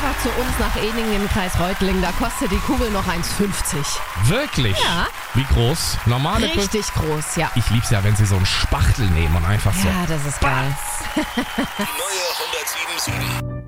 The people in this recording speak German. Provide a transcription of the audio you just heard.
einfach zu uns nach Eningen im Kreis Reutlingen. Da kostet die Kugel noch 1,50. Wirklich? Ja. Wie groß? Normale Kugel? Richtig groß, ja. Ich lieb's ja, wenn sie so einen Spachtel nehmen und einfach so. Ja, das ist geil. Die neue 107.7